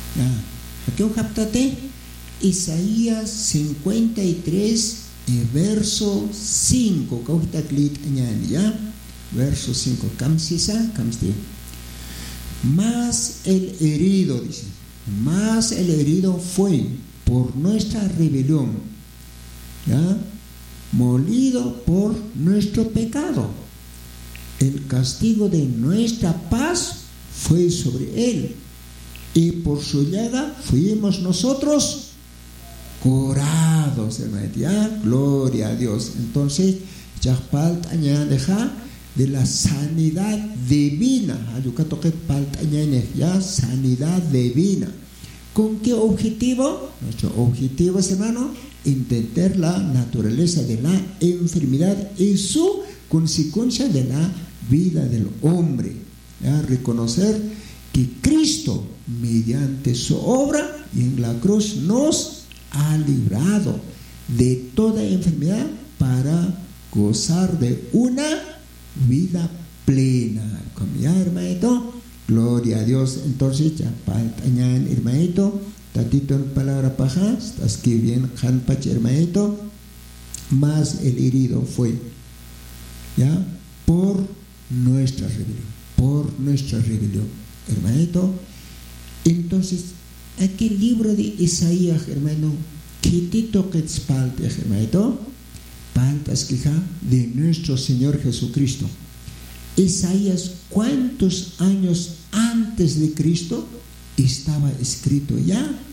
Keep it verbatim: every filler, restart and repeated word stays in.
Aquí captate Isaías cincuenta y tres, eh, verso cinco. ¿Ya? Verso cinco. Kamsisa, kamsti. Más el herido, dice, más el herido fue por nuestra rebelión, ¿ya? Molido por nuestro pecado. El castigo de nuestra paz fue sobre él, y por su llaga fuimos nosotros curados, hermano. ¿Ya? Gloria a Dios. Entonces, ya falta deja de la sanidad divina. Ya, sanidad divina. ¿Con qué objetivo? Nuestro objetivo es, hermano, entender la naturaleza de la enfermedad y su consecuencia de la vida del hombre. ¿Ya? Reconocer que Cristo, mediante su obra y en la cruz, nos ha librado de toda enfermedad para gozar de una vida plena. ¿Ya, hermanito? Gloria a Dios. Entonces, ya paltañan, hermanito, tatito en palabra paja, estás que bien, hanpach, hermanito, más el herido fue, ya, por nuestra rebelión, por nuestra rebelión, hermanito. Entonces, aquel libro de Isaías, hermano, ¿qué te toca palta, hermanito? Paltas queja de nuestro Señor Jesucristo. Isaías, ¿cuántos años antes de Cristo estaba escrito ya?